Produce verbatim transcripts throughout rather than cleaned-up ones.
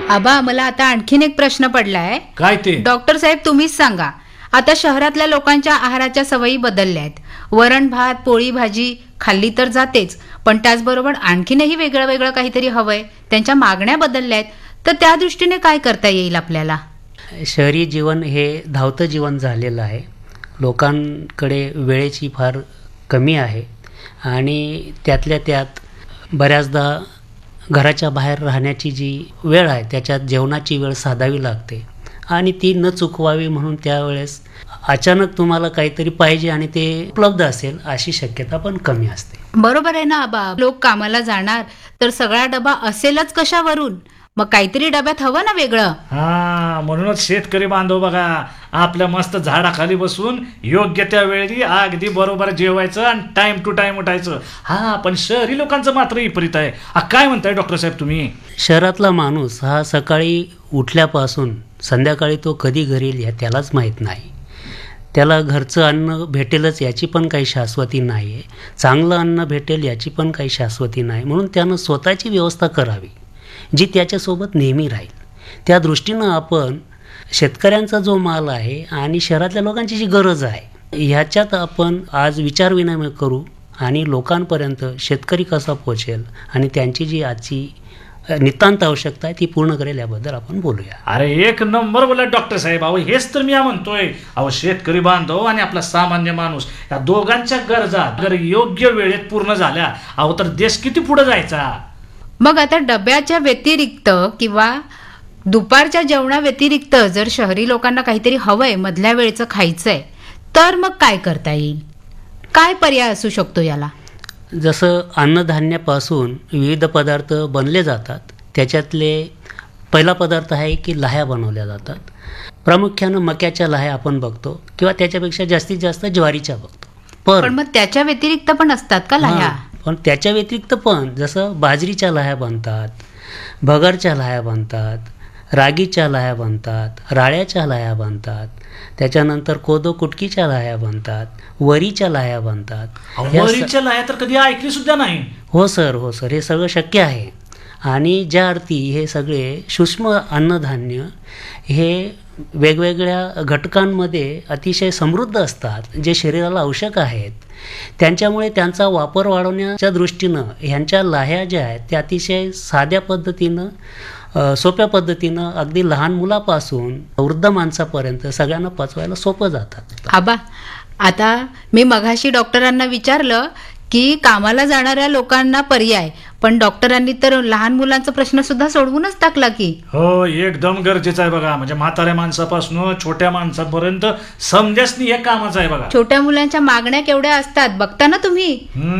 आबा, मला आता आणखीन एक प्रश्न पडलाय. काय ते? डॉक्टर साहेब तुम्हीच सांगा. आता शहरातल्या लोकांच्या आहाराच्या सवयी बदलल्या आहेत. वरण भात पोळी भाजी खाल्ली तर जातेच, पण त्याचबरोबर आणखीनही वेगळं वेगळं काहीतरी हवंय. त्यांच्या मागण्या बदलल्या आहेत. तर त्या दृष्टीने काय करता येईल आपल्याला? शहरी जीवन हे धावतं जीवन झालेलं आहे. लोकांकडे वेळेची फार कमी आहे आणि त्यातल्या त्यात बऱ्याचदा घराच्या बाहेर राहण्याची जी वेळ आहे त्याच्यात जेवणाची वेळ साधावी लागते आणि ती न चुकवावी म्हणून त्यावेळेस अचानक तुम्हाला काहीतरी पाहिजे आणि ते उपलब्ध असेल अशी शक्यता पण कमी असते. बरोबर आहे ना आबा. लोक कामाला जाणार तर सगळा डबा असेलच कशावरून? मग काहीतरी डब्यात हवं ना वेगळं. हा, म्हणूनच शेतकरी बांधव बघा आपल्या मस्त झाडाखाली बसून योग्य त्या वेळी अगदी बरोबर जेवायचं आणि टाइम टू टाइम उठायचं. हा, पण शहरी लोकांचं मात्र विपरीत आहे. काय म्हणताय डॉक्टर साहेब तुम्ही? शहरातला माणूस हा सकाळी उठल्यापासून संध्याकाळी तो कधी घरी येईल या त्यालाच माहीत नाही. त्याला घरचं अन्न भेटेलच याची पण काही शाश्वती नाही आहे. चांगलं अन्न भेटेल याची पण काही शाश्वती नाही. म्हणून त्यानं स्वतःची व्यवस्था करावी जी त्याच्यासोबत नेहमी राहील. त्या दृष्टीनं आपण शेतकऱ्यांचा जो माल आहे आणि शहरातल्या लोकांची जी गरज आहे ह्याच्यात आपण आज विचारविनिमय करू आणि लोकांपर्यंत शेतकरी कसा पोचेल आणि त्यांची जी आजची नितांत आवश्यकता आहे ती पूर्ण करेल याबद्दल आपण बोलूया. अरे एक नंबर बोला डॉक्टर साहेब. अहो हेच तर मी म्हणतोय. अहो शेतकरी बांधव आणि आपला सामान्य माणूस या दोघांच्या गरजा जर योग्य वेळेत पूर्ण झाल्या अहो तर देश किती पुढे जायचा. मग आता डब्याच्या व्यतिरिक्त किंवा दुपारच्या जेवणा व्यतिरिक्त जर शहरी लोकांना काहीतरी हवंय, मधल्या वेळेचं खायचंय, तर मग काय करता येईल? काय पर्याय असू शकतो याला? जसं अन्नधान्यापासून विविध पदार्थ बनले जातात त्याच्यातले पहिला पदार्थ आहे की लाह्या बनवल्या जातात. प्रामुख्यानं मक्याच्या लाह्या आपण बघतो किंवा त्याच्यापेक्षा जास्तीत जास्त ज्वारीच्या बघतो. पण मग त्याच्या व्यतिरिक्त पण असतात का लाह्या? पण त्याच्या व्यतिरिक्त पण जसं बाजरीच्या लाह्या बनतात, भगरच्या लाह्या बनतात, रागीच्या लाह्या बनतात, राळ्याच्या लाह्या बनतात, त्याच्यानंतर कोदो कुटकीच्या लाह्या बनतात, वरीच्या लाह्या बनतात. वरीच्या लाह्या तर कधी ऐकली सुद्धा नाही. हो सर, हो सर, हे सगळं शक्य आहे. आणि ज्या अर्थी हे सगळे सूक्ष्म अन्नधान्य हे वेगवेगळ्या घटकांमध्ये अतिशय समृद्ध असतात जे शरीराला आवश्यक आहेत. त्यांच्यामुळे त्यांचा वापर वाढवण्याच्या दृष्टीनं ह्यांच्या लाह्या ज्या आहेत त्या अतिशय साध्या पद्धतीनं सोप्या पद्धतीनं अगदी लहान मुलापासून वृद्ध माणसापर्यंत सगळ्यांना पचवायला सोपं जातात. आबा, आता मी मघाशी डॉक्टरांना विचारलं की कामाला जाणाऱ्या लोकांना पर्याय, पण डॉक्टरांनी तर लहान मुलांचा प्रश्न सुद्धा सोडवूनच टाकला की. हो, एकदम गरजेचं आहे बघा. म्हणजे म्हाताऱ्या माणसापासून छोट्या माणसापर्यंत समजासनी हे कामाचं आहे बघा. छोट्या मुलांच्या मागण्या केवढ्या असतात बघता ना तुम्ही.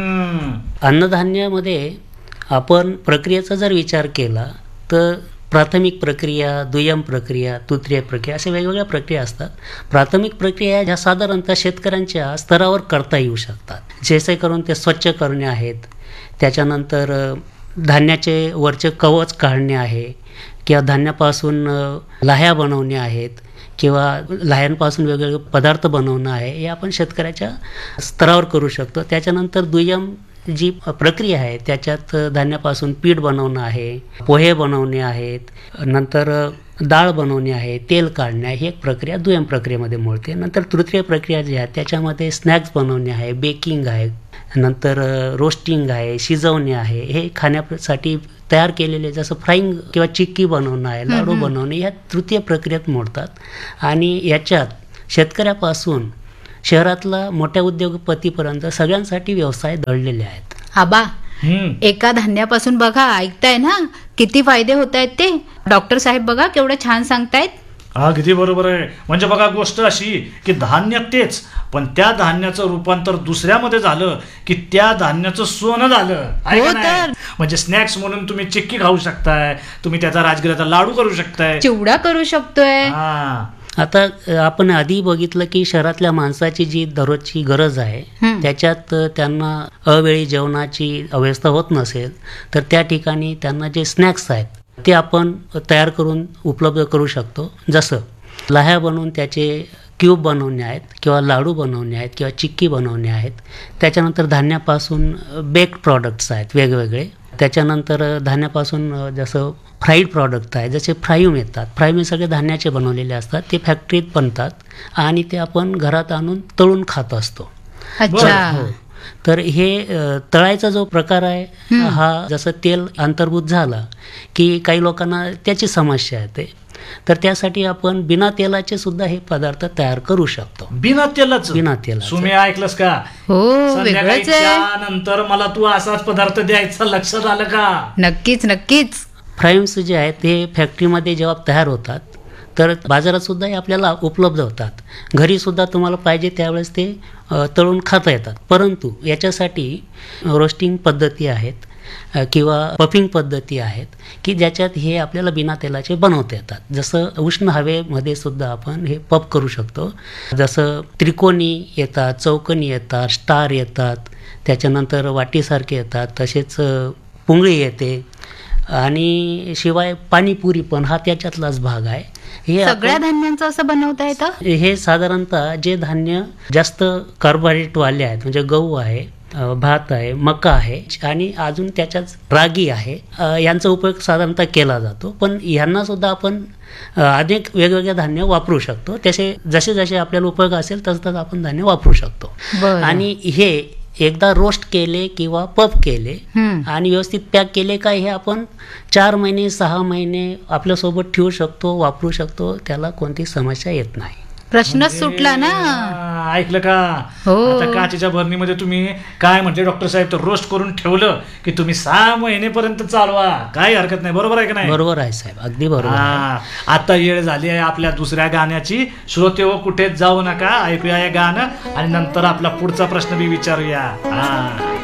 अन्नधान्यामध्ये आपण प्रक्रियेचा जर विचार केला तर प्राथमिक प्रक्रिया, दुय्यम प्रक्रिया, तृतीय प्रक्रिया अशा वेगवेगळ्या प्रक्रिया असतात. प्राथमिक प्रक्रिया ह्या साधारणतः शेतकऱ्यांच्या स्तरावर करता येऊ शकतात. जसे करून ते स्वच्छ करणे आहेत, त्याच्यानंतर धान्याचे वरचे कवच काढणे आहे किंवा धान्यापासून लाह्या बनवणे आहेत किंवा लाह्यांपासून वेगवेगळे पदार्थ बनवणं आहे हे आपण शेतकऱ्याच्या स्तरावर करू शकतो. त्याच्यानंतर दुय्यम जी प्रक्रिया आहे त्याच्यात धान्यापासून पीठ बनवणं आहे, पोहे बनवणे आहेत, नंतर डाळ बनवणे आहे, तेल काढणे आहे, ही एक प्रक्रिया दुय्यम प्रक्रियेमध्ये मोडते. नंतर तृतीय प्रक्रिया जी आहे त्याच्यामध्ये स्नॅक्स बनवणे आहे, बेकिंग आहे, नंतर रोस्टिंग आहे, शिजवणे आहे, हे खाण्यासाठी तयार केलेले जसं फ्राईंग किंवा चिक्की बनवणं आहे, लाडू बनवणे ह्या तृतीय प्रक्रियेत मोडतात. आणि याच्यात शेतकऱ्यापासून शहरातला मोठ्या उद्योगपतीपर्यंत सगळ्यांसाठी व्यवसाय दळलेले आहेत. आबा, एका धान्यापासून बघा, ऐकताय ना किती फायदे होत आहेत ते. डॉक्टर साहेब बघा केवढं छान सांगतायत. अगदी बरोबर आहे. म्हणजे बघा गोष्ट अशी की धान्य तेच, पण त्या धान्याचं रूपांतर दुसऱ्यामध्ये झालं की त्या धान्याचं सोनं झालं. म्हणजे स्नॅक्स म्हणून तुम्ही चिक्की खाऊ शकताय, तुम्ही त्याचा राजगिराचा लाडू करू शकताय, चिवडा करू शकतोय. आता आपण आधी बघितलं की शहरातल्या माणसाची जी दररोजची गरज आहे त्याच्यात त्यांना अवेळी जेवणाची अव्यवस्था होत नसेल तर त्या ठिकाणी त्यांना जे स्नॅक्स आहेत ते आपण तयार करून उपलब्ध करू शकतो. जसं लाह्या बनवून त्याचे क्यूब बनवणे आहेत किंवा लाडू बनवणे आहेत किंवा चिक्की बनवणे आहेत. त्याच्यानंतर धान्यापासून बेक्ड प्रॉडक्ट्स आहेत वेगवेगळे, त्याच्यानंतर धान्यापासून अ, जसं फ्राईड प्रॉडक्ट आहे, जसे फ्राईम येतात. फ्राईम हे सगळे धान्याचे बनवलेले असतात, ते फॅक्टरीत बनतात आणि ते आपण घरात आणून तळून खात असतो. अच्छा. हो. तर हे अ, तळायचा जो प्रकार आहे हा जसं तेल अंतर्भूत झाला की काही लोकांना त्याची समस्या येते, तर त्यासाठी आपण बिना तेलाचे सुद्धा हे पदार्थ तयार करू शकतो. बिना तेलाच बिना तेलाचं. तुम्ही ऐकलंस का? हो, संध्याकाळी वेगळंच आहे. नंतर मला तू असाच पदार्थ द्यायचा लक्षात आलं का? नक्कीच नक्कीच. फ्राईम्स जे आहेत ते फॅक्टरीमध्ये जेव्हा तयार होतात तर बाजारात सुद्धा हे आपल्याला उपलब्ध होतात. घरी सुद्धा तुम्हाला पाहिजे त्यावेळेस ते अ, तळून खाता येतात. परंतु याच्यासाठी रोस्टिंग पद्धती आहेत अ, किंवा पफिंग पद्धती आहेत की ज्याच्यात हे आपल्याला बिना तेलाचे बनवता येतात. जसं उष्ण हवेमध्ये सुद्धा आपण हे पफ करू शकतो. जसं त्रिकोणी येतात, चौकोनी येतात, स्टार येतात, त्याच्यानंतर वाटीसारखे येतात, तसेच अ, पुंगळी येते आणि शिवाय पाणीपुरी पण हा त्याच्यातलाच भाग आहे. हे सगळ्या आपण- धान्यांचं असं बनवता येतं? हे साधारणतः जे धान्य जास्त कार्बोहायड्रेटवाले आहेत, म्हणजे गहू आहे, अ, भात आहे, मका आहे आणि अजून त्याच्यात रागी आहे, अ, यांचा उपयोग साधारणतः केला जातो. पण यांना सुद्धा आपण अ, अनेक वेगवेगळे धान्य वापरू शकतो. तसे जसे जसे आपल्याला उपयोग असेल तसं तसं आपण धान्य वापरू शकतो. बरं. आणि हे एकदा रोस्ट केले किंवा पफ केले हम्म. आणि व्यवस्थित पॅक केले का हे आपण चार महिने सहा महिने आपल्यासोबत ठेवू शकतो, वापरू शकतो, त्याला कोणती समस्या येत नाही. प्रश्नच सुटला ना. हा, ऐकलं का? हो. आता काचेच्या भरणीमध्ये तुम्ही काय म्हणते डॉक्टर साहेब, तर रोस्ट करून ठेवलं की तुम्ही सहा महिनेपर्यंत चालवा, काही हरकत नाही. बरोबर आहे का नाही? बरोबर आहे साहेब, अगदी बरोबर आहे. हा, आता वेळ झाली आहे आपल्या दुसऱ्या गाण्याची. श्रोते हो, कुठेच जाऊ नका, ऐकूया हे गाणं आणि नंतर आपला पुढचा प्रश्न बी विचारूया. हा.